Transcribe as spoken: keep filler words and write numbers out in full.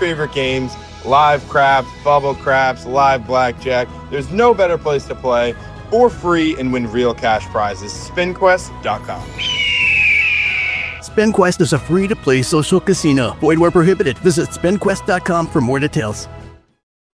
favorite games, live craps, bubble craps, live blackjack. There's no better place to play for free and win real cash prizes. spin quest dot com. SpinQuest is a free-to-play social casino. Void where prohibited. Visit spin quest dot com for more details.